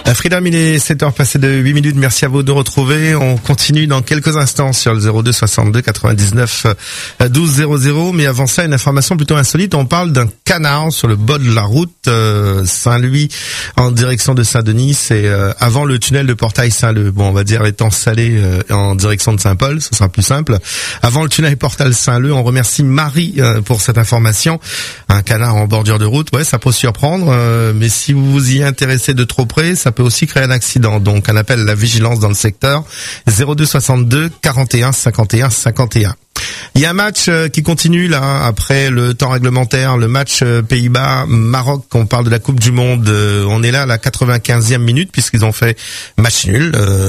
Freedom, il est 7h passé de 8 minutes. Merci à vous de retrouver. On continue dans quelques instants sur le 02 62 99 12 00. Mais avant ça, une information plutôt insolite. On parle d'un canard sur le bord de la route Saint-Louis en direction de Saint-Denis. C'est avant le tunnel de Portail Saint-Leu. Bon, on va dire l'étang salé en direction de Saint-Paul. Ce sera plus simple. Avant le tunnel Portail Saint-Leu, on remercie Marie pour cette information. Un canard en bordure de route, ouais, ça peut surprendre. Mais si vous vous y intéressez de trop près, ça peut aussi créer un accident. Donc un appel à la vigilance dans le secteur 02 62 41 51 51. Il y a un match qui continue là après le temps réglementaire, le match Pays-Bas-Maroc. On parle de la Coupe du Monde. On est là à la 95e minute puisqu'ils ont fait match nul,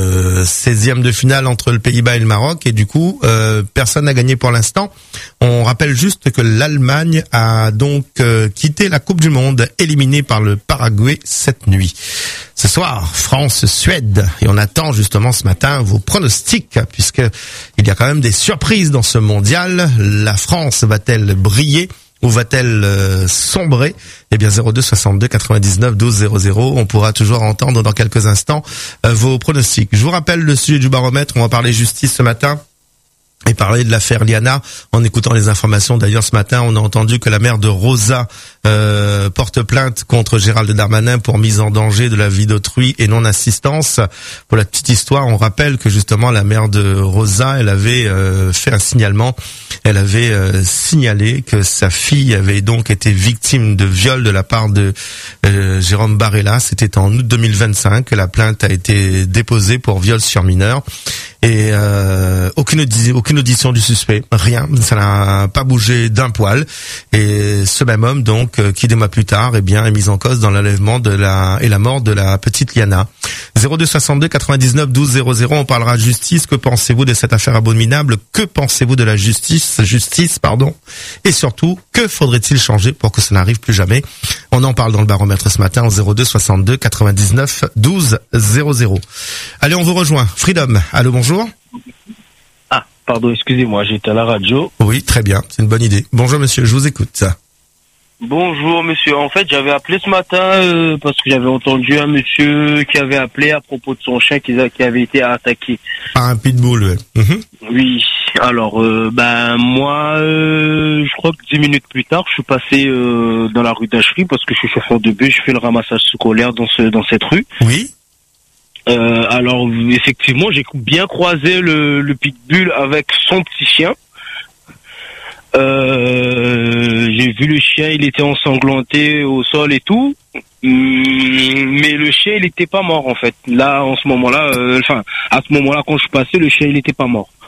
16e de finale entre le Pays-Bas et le Maroc et du coup personne n'a gagné pour l'instant. On rappelle juste que l'Allemagne a donc quitté la Coupe du Monde, éliminée par le Paraguay cette nuit. Ce soir, France-Suède, et on attend justement ce matin vos pronostics, puisque il y a quand même des surprises dans ce mondial. La France va-t-elle briller ou va-t-elle sombrer? Eh bien 02 62 99 12 00, on pourra toujours entendre dans quelques instants vos pronostics. Je vous rappelle le sujet du baromètre, on va parler justice ce matin. Et parler de l'affaire Liana en écoutant les informations. D'ailleurs, ce matin, on a entendu que la mère de Rosa porte plainte contre Gérald Darmanin pour mise en danger de la vie d'autrui et non-assistance. Pour la petite histoire, on rappelle que justement la mère de Rosa, elle avait fait un signalement. Elle avait signalé que sa fille avait donc été victime de viol de la part de Jérôme Barella. C'était en août 2025 que la plainte a été déposée pour viol sur mineur. Et aucune audition du suspect, rien, ça n'a pas bougé d'un poil. Et ce même homme, donc, qui des mois plus tard, eh bien, est mis en cause dans l'enlèvement et la mort de la petite Liana. 02 62 99 12 00, on parlera justice. Que pensez-vous de cette affaire abominable? Que pensez-vous de la justice, et surtout, que faudrait-il changer pour que ça n'arrive plus jamais? On en parle dans le baromètre ce matin au 02 62 99 12 00. Allez, on vous rejoint. Freedom, allô, bonjour. Ah, pardon, excusez-moi, j'étais à la radio. Oui, très bien, c'est une bonne idée. Bonjour monsieur, je vous écoute. Bonjour monsieur, en fait j'avais appelé ce matin parce que j'avais entendu un monsieur qui avait appelé à propos de son chien qui avait été attaqué. Par un pitbull, ouais. Oui, alors moi je crois que 10 minutes plus tard je suis passé dans la rue d'Achery parce que je suis chauffeur de bus, je fais le ramassage scolaire dans cette rue. Oui. Alors effectivement j'ai bien croisé le pitbull avec son petit chien. J'ai vu le chien, il était ensanglanté au sol et tout, mais le chien il était pas mort en fait. Là en ce moment-là, à ce moment-là quand je suis passé, le chien il était pas mort.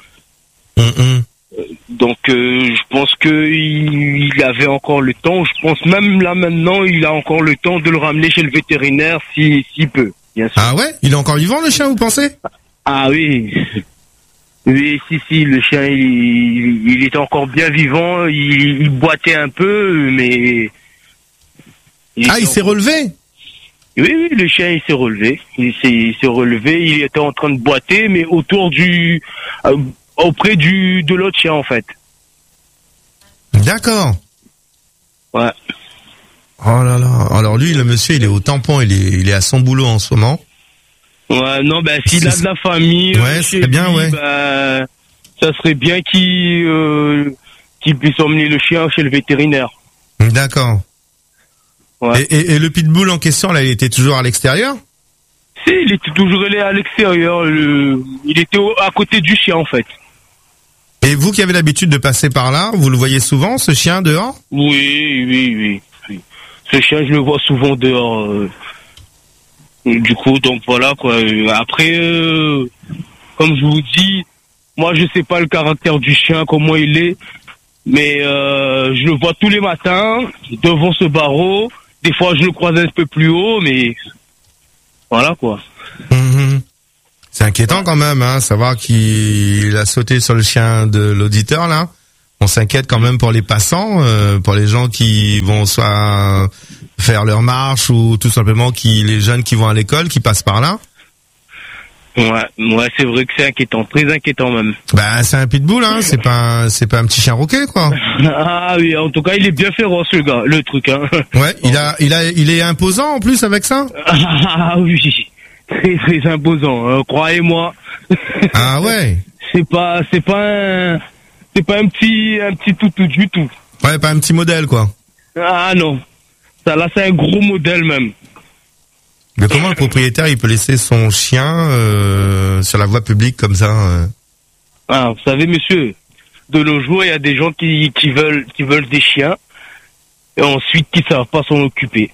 Donc je pense que il avait encore le temps. Je pense même là maintenant il a encore le temps de le ramener chez le vétérinaire s'il peut. Bien sûr. Ah ouais, il est encore vivant le chien, vous pensez? Ah oui. Oui, si, le chien, il était encore bien vivant, il boitait un peu, mais... Il s'est relevé? Oui, le chien, il s'est relevé. Il s'est relevé, il était en train de boiter, mais auprès de l'autre chien, en fait. D'accord. Ouais. Oh là là. Alors lui, le monsieur, il est au tampon, il est à son boulot en ce moment. Ouais, non, s'il a de la famille, ouais, ce serait bien, ouais. Ça serait bien qu'il puisse emmener le chien chez le vétérinaire. D'accord. Ouais. Et le pitbull en question, là, il était toujours à l'extérieur? Si, il était toujours à l'extérieur. Il était à côté du chien, en fait. Et vous qui avez l'habitude de passer par là, vous le voyez souvent, ce chien, dehors? Oui. Ce chien, je le vois souvent dehors. Du coup, donc voilà quoi. Après, comme je vous dis, moi je sais pas le caractère du chien, comment il est, mais je le vois tous les matins devant ce barreau. Des fois, je le croise un peu plus haut, mais voilà quoi. C'est inquiétant quand même, savoir qu'il a sauté sur le chien de l'auditeur là. On s'inquiète quand même pour les passants, pour les gens qui vont soit faire leur marche ou tout simplement les jeunes qui vont à l'école, qui passent par là. Ouais, c'est vrai que c'est inquiétant, très inquiétant même. C'est un pitbull, c'est pas un petit chien roquet, quoi. Ah oui, en tout cas, il est bien féroce, le truc, Ouais, il est imposant en plus avec ça. Ah oui. très très imposant. Croyez-moi. Ah ouais. C'est pas un petit toutou du tout. Ouais, pas un petit modèle, quoi. Ah non. Ça là, c'est un gros modèle même. Mais comment le propriétaire il peut laisser son chien sur la voie publique comme ça Ah, vous savez, monsieur, de nos jours, il y a des gens qui veulent des chiens et ensuite qui savent pas s'en occuper.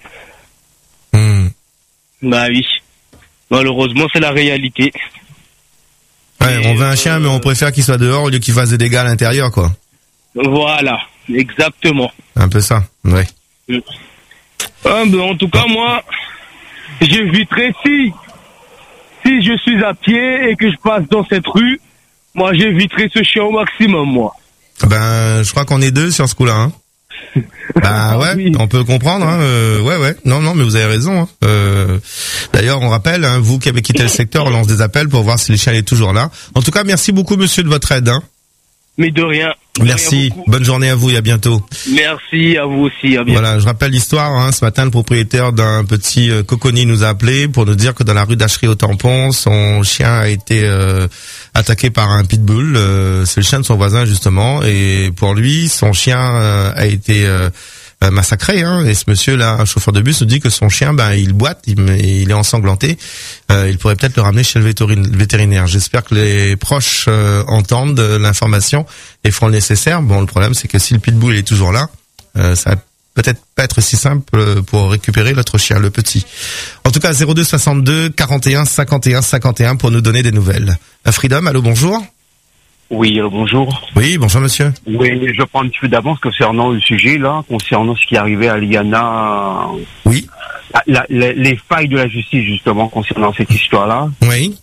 Bah oui. Malheureusement, c'est la réalité. Ouais, on veut un chien, mais on préfère qu'il soit dehors au lieu qu'il fasse des dégâts à l'intérieur, quoi. Voilà, exactement. Un peu ça, ouais. En tout cas, moi, j'éviterai si je suis à pied et que je passe dans cette rue, moi j'éviterai ce chien au maximum, moi. Ben, je crois qu'on est deux sur ce coup-là, hein. Bah ouais, oui. On peut comprendre, hein. Ouais. Non, mais vous avez raison. Hein. D'ailleurs, on rappelle, hein, vous qui avez quitté le secteur, on lance des appels pour voir si le chien est toujours là. En tout cas, merci beaucoup, monsieur, de votre aide. Hein. Mais de rien. Merci. Bonne journée à vous et à bientôt. Merci à vous aussi. À bientôt. Voilà, je rappelle l'histoire. Hein, ce matin, le propriétaire d'un petit coconi nous a appelé pour nous dire que dans la rue d'Achery au Tampon, son chien a été attaqué par un pitbull. C'est le chien de son voisin justement. Et pour lui, son chien a été massacré. Hein, et ce monsieur-là, un chauffeur de bus, nous dit que son chien, il boite, il est ensanglanté. Il pourrait peut-être le ramener chez le vétérinaire. J'espère que les proches entendent l'information et feront le nécessaire. Bon, le problème, c'est que si le pitbull est toujours là, ça va peut-être pas être si simple pour récupérer l'autre chien, le petit. En tout cas, 02 62 41 51 51 pour nous donner des nouvelles. Freedom, allô, bonjour. Oui, bonjour. Oui, bonjour monsieur. Oui, je prends un petit peu d'avance concernant le sujet là, concernant ce qui est arrivé à Liana. Oui. Les failles de la justice justement concernant cette histoire-là. Oui.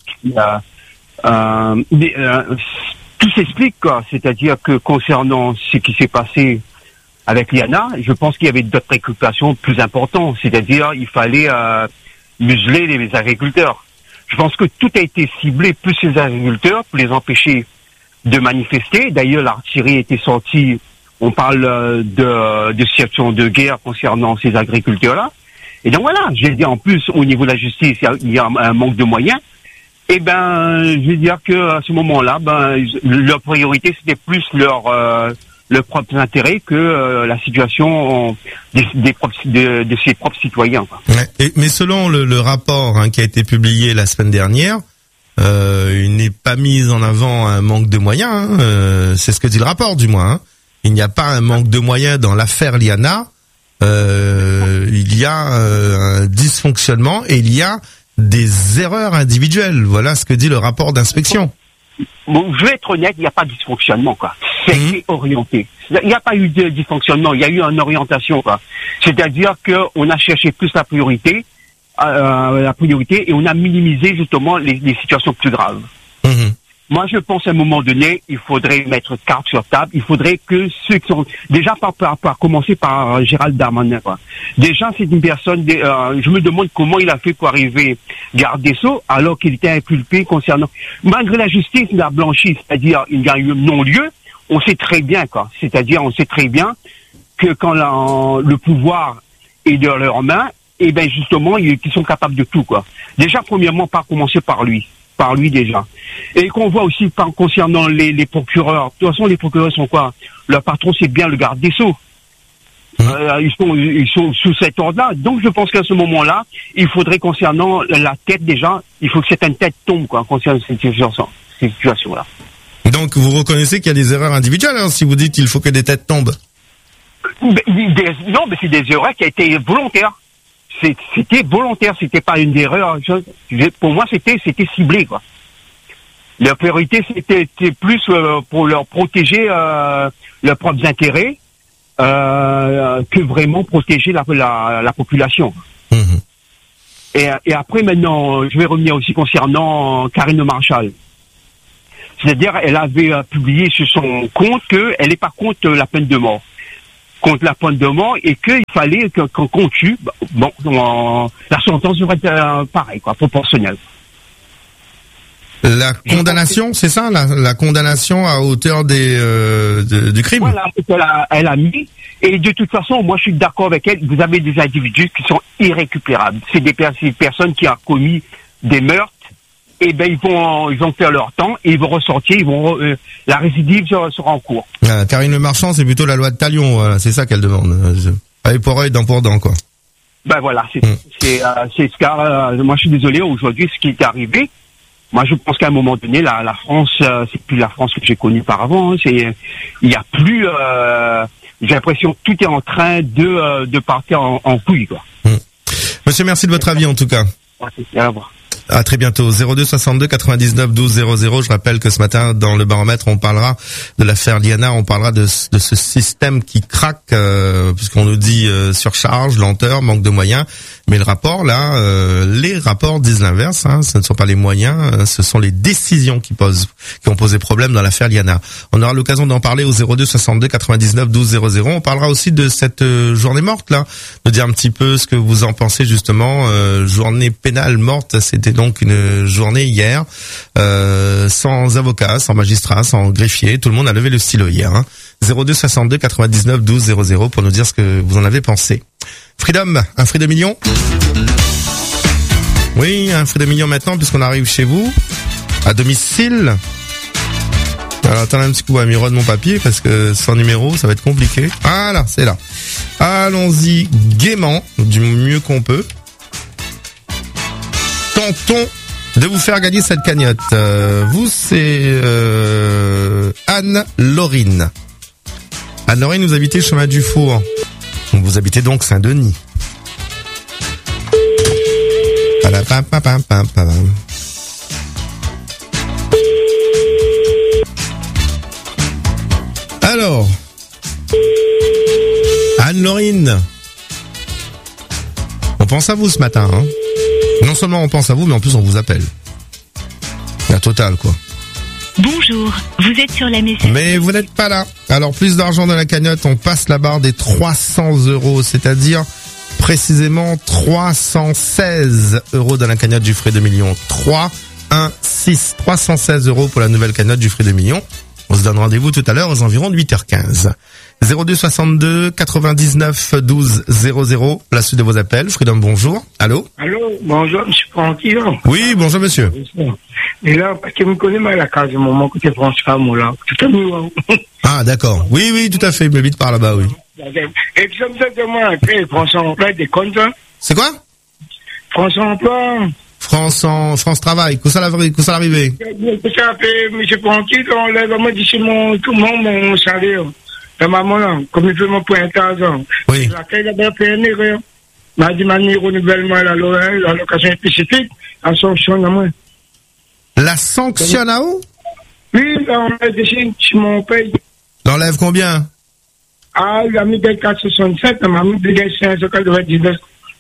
Tout s'explique quoi, c'est-à-dire que concernant ce qui s'est passé avec Liana, je pense qu'il y avait d'autres préoccupations plus importantes, c'est-à-dire il fallait museler les agriculteurs. Je pense que tout a été ciblé plus les agriculteurs pour les empêcher de manifester. D'ailleurs, l'artillerie était sortie. On parle de situation de guerre concernant ces agriculteurs-là. Et donc voilà, je vais dire en plus au niveau de la justice, il y a un manque de moyens. Et je vais dire que à ce moment-là, leur priorité c'était plus leur propres intérêts que la situation de ses propres citoyens. Quoi. Ouais. Mais selon le rapport qui a été publié la semaine dernière. Il n'est pas mis en avant un manque de moyens, c'est ce que dit le rapport du moins. Hein. Il n'y a pas un manque de moyens dans l'affaire Liana, il y a un dysfonctionnement et il y a des erreurs individuelles. Voilà ce que dit le rapport d'inspection. Bon, je vais être honnête, il n'y a pas de dysfonctionnement, quoi. C'est orienté. Il n'y a pas eu de dysfonctionnement, il y a eu une orientation, quoi. C'est-à-dire qu'on a cherché plus la priorité et on a minimisé justement les situations plus graves. Moi, je pense à un moment donné, il faudrait mettre carte sur table. Il faudrait que ceux qui sont déjà par commencer par Gérald Darmanin. Quoi. Déjà, c'est une personne. Je me demande comment il a fait pour arriver garde des Sceaux alors qu'il était inculpé concernant. Malgré la justice, il a blanchi, c'est-à-dire il y a eu non-lieu. On sait très bien quoi. C'est-à-dire on sait très bien que quand le pouvoir est dans leurs mains, et ben justement ils sont capables de tout quoi. Déjà premièrement par commencer par lui déjà. Et qu'on voit aussi concernant les procureurs. De toute façon les procureurs sont quoi? Leur patron c'est bien le garde des Sceaux. Ils sont sous cet ordre-là. Donc je pense qu'à ce moment-là, il faudrait concernant la tête déjà, il faut que certaines têtes tombent quoi concernant cette situation-là. Donc vous reconnaissez qu'il y a des erreurs individuelles hein, si vous dites qu'il faut que des têtes tombent. Non, mais c'est des erreurs qui a été volontaires. C'était volontaire, c'était pas une erreur. Pour moi, c'était ciblé, quoi. Leur priorité, c'était plus pour leur protéger leurs propres intérêts que vraiment protéger la population. Et après, maintenant, je vais revenir aussi concernant Karine Marchal. C'est-à-dire, elle avait publié sur son compte qu'elle n'est pas contre la peine de mort. Contre la peine de mort et qu'il fallait qu'on tue, la sentence devrait être pareil, quoi, proportionnelle. La condamnation, c'est ça, la condamnation à hauteur du crime. Voilà, elle a mis. Et de toute façon, moi je suis d'accord avec elle. Vous avez des individus qui sont irrécupérables. C'est des personnes qui ont commis des meurtres, et ben ils vont faire leur temps et ils vont ressortir, la récidive sera en cours. Karine Le Marchand, c'est plutôt la loi de Talion, voilà, c'est ça qu'elle demande. Œil pour œil, dent pour dent, quoi. Ben voilà, c'est ce cas. Moi, je suis désolé aujourd'hui, ce qui est arrivé. Moi, je pense qu'à un moment donné, la France, c'est plus la France que j'ai connue auparavant. Hein. Il y a plus. J'ai l'impression que tout est en train de partir en couille, quoi. Monsieur, merci de votre avis en tout cas. Merci. À revoir. À très bientôt. 02 62 99 12 00. Je rappelle que ce matin, dans le baromètre, on parlera de l'affaire Liana, on parlera de ce système qui craque, puisqu'on nous dit surcharge, lenteur, manque de moyens. Mais le rapport, là, les rapports disent l'inverse. Hein. Ce ne sont pas les moyens, ce sont les décisions qui ont posé problème dans l'affaire Liana. On aura l'occasion d'en parler au 02 62 99 12 00. On parlera aussi de cette journée morte, là, de dire un petit peu ce que vous en pensez justement. Journée pénale morte, c'était donc une journée hier, sans avocat, sans magistrat, sans greffier. Tout le monde a levé le stylo hier. Hein. 02 62 99 12 00 pour nous dire ce que vous en avez pensé. Freedom, un Freedom million. Oui, un Freedom million maintenant puisqu'on arrive chez vous, à domicile. Alors attendez un petit coup à miroir de mon papier parce que sans numéro ça va être compliqué. Ah là, c'est là. Allons-y gaiement, du mieux qu'on peut. Tentons de vous faire gagner cette cagnotte. Vous, c'est Anne-Laurine. Anne-Laurine, vous habitez chemin du Four. Vous habitez donc Saint-Denis. Alors, Anne-Laurine, on pense à vous ce matin. Hein. Non seulement on pense à vous, mais en plus on vous appelle. La totale, quoi. Bonjour, vous êtes sur la messagerie. Mais vous n'êtes pas là. Alors plus d'argent dans la cagnotte, on passe la barre des 300 €, c'est-à-dire précisément 316 € dans la cagnotte du Freedom million. 316 € pour la nouvelle cagnotte du Freedom million. On se donne rendez-vous tout à l'heure aux environs de 8h15. 02 62 99 12 00, la suite de vos appels. Freedom, bonjour. Allô? Allô, bonjour, monsieur Francky. Oui, bonjour monsieur. Et là, parce que vous connaissez mal la case du moment que c'est François Moula. Tout à l'heure. Ah, d'accord. Oui, tout à fait. Il m'habite par là-bas, oui. Et puis, ça me fait demain, après, François Emploi, des comptes. C'est quoi? François Emploi. France Travail. Qu'est-ce ça l'arrivée? Ça fait, monsieur Francky, on lève vraiment d'ici tout le monde, mon salaire. La maman, là, comme il fait mon pointage. Oui. Laquelle a bien fait une erreur. M'a dit, manier renouvellement à l'allocation spécifique, en sanction à moi. La sanctionne à où? Oui, on a décidé, si mon paye. L'enlève combien? Ah, il a mis des 467, il m'a mis des 599,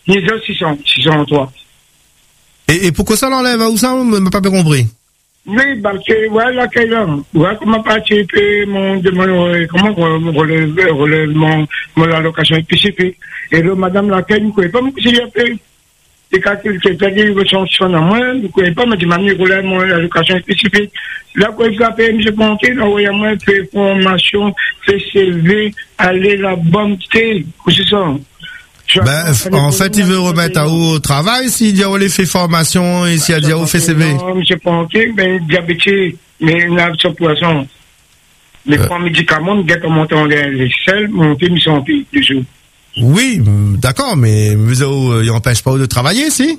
603. Et pourquoi ça l'enlève? Où ça? On m'a pas bien compris. Oui, parce que, voilà, voilà comment participer comment relève mon allocation spécifique. Et là, madame laquelle, vous ne pouvez pas me conseiller à payer. Et quand il me sanctionne à moi, vous ne pouvez pas me demander de relève mon allocation spécifique. Là, quand il faut payer, M. Ponté, envoyez-moi fait formation, fait CV, aller la bonne thé, c'est ça. En fait, il veut remettre à où au travail s'il dit, les fait formation et s'il a dit, fait CV. Non, M. Ponté, diabétique, mais il a son poisson. Les trois médicaments, il a monté en les selles, monter, mis son pied, toujours. Oui, d'accord, mais il n'empêche pas de travailler, si?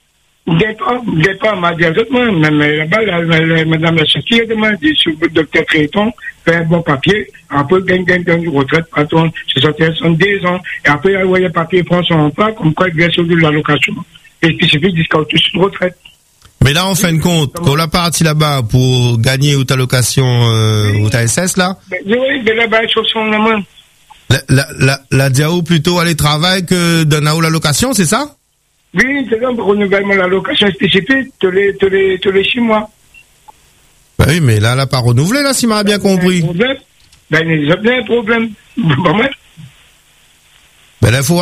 Départ, m'a dit à d'autres, mais là-bas, madame la Chaki a demandé sur le docteur Créton, fait un bon papier, après, gagne une retraite, patron, c'est 72 ans, et après, il voyait papier, prend son emploi, comme quoi il vient sur l'allocation. Et spécifique, jusqu'à une retraite. Mais là, en fin de compte, quand on l'a parti là-bas pour gagner ou ta location, ou ta SS, là? Oui, mais là-bas, sur son main. La Diao plutôt aller travailler que donner à la location, c'est ça? Oui, c'est ça, pour renouvellement la location spécifique, tous les 6 mois. Ben oui, mais là, elle n'a pas renouvelé, là, si m'a bien compris. Il y a un problème. Ben, il y a un problème. Ben là, il faut